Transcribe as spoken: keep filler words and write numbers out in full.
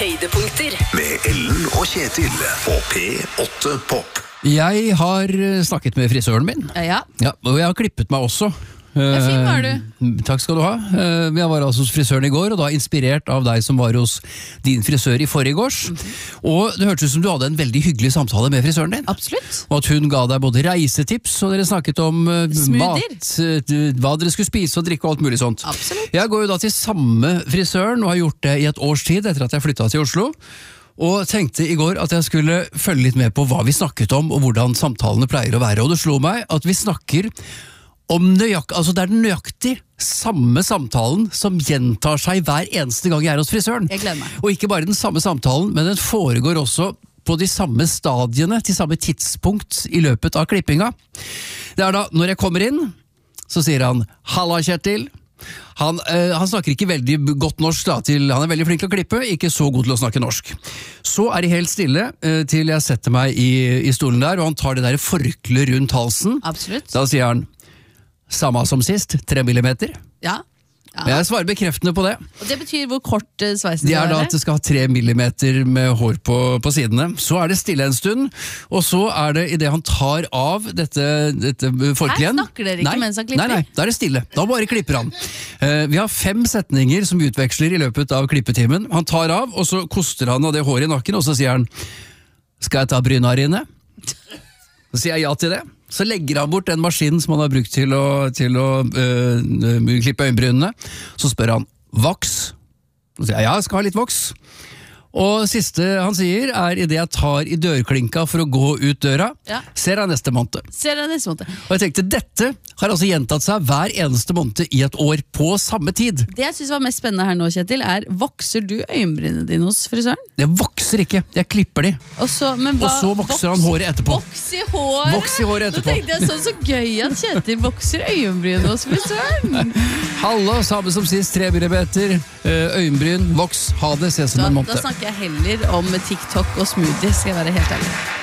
høydepunkter med Ellen og Kjetil på P åtte Pop. Jeg har snakket med frisøren min. Ja. Ja, og jeg har klippet meg også. Ja, fin var du. Eh, Takk skal du ha. Eh, Jeg var altså hos frisøren i går, og da inspirert av deg som var hos din frisør i forrigårs. Mm-hmm. Og det hørtes ut som du hadde en veldig hyggelig samtale med frisøren din. Absolutt. Og at hun ga deg både reisetips, og dere snakket om eh, Smoothier. mat, eh, hva dere skulle spise og drikke og alt mulig sånt. Absolutt. Jeg går jo da til samme frisøren, og har gjort det i et års tid etter at jeg flyttet til Oslo. Og tenkte i går at jeg skulle følge litt med på hva vi snakket om, og hvordan samtalene pleier å være. Og det slo meg at vi snakker om nøyakt, altså det er den nøyaktig samme samtalen som gjentar seg hver eneste gang jeg er hos frisøren. Jeg gleder meg. Og ikke bare den samme samtalen, men den foregår også på de samme stadiene, til samme tidspunkt i løpet av klippinga. Det er da, når jeg kommer inn, så sier han, «Halla Kjetil». Han, øh, han snakker ikke veldig godt norsk da, til, han er veldig flink til å klippe, ikke så god til å snakke norsk. Så er det helt stille øh, til jeg setter meg i, i stolen der, og han tar det der forklet rundt halsen. Absolutt. Da sier han, samme som sist, tre millimeter. Ja. Ja. Jeg svarer bekreftende på det. Og det betyr hvor kort uh, sveisen Det er da være? at det skal ha tre millimeter med hår på, på sidene. Så er det stille en stund, og så er det i det han tar av dette, dette forkleen. Her snakker dere ikke nei, mens han klipper? Nei, nei, da er det stille. Da bare klipper han. Uh, vi har fem setninger som vi utveksler i løpet av klippetimen. Han tar av, og så koster han av det håret i nakken, og så sier han, skal jeg ta brynarine? Så sier jeg ja til det. Så legger han bort den maskinen som han har brukt til å, til å øh, klippe øyenbrynene. Så spør han, voks? Så sier jeg, ja, jeg skal ha litt voks. Og siste han sier er i det jeg tar i dørklinka for å gå ut døra, Ja. ser jeg neste måned. Ser dere neste måned? Og jeg tenkte, dette har altså gjentatt seg hver eneste måned i et år på samme tid. Det jeg synes var mest spennende her nå, Kjetil, er vokser du øyenbrynene dine hos frisøren? Det vokser ikke, jeg klipper de. Og så, men hva, Og så vokser han håret etterpå. Voks i håret! Voks i håret etterpå. Da tenkte jeg sånn så gøy at Kjetil vokser øyenbrynene hos frisøren. Hallo, samme som sist, tre millimeter, øyenbryn, voks, ha det, ses om Da, en da måned. snakker jeg heller om TikTok og smoothie, skal jeg være helt ærlig.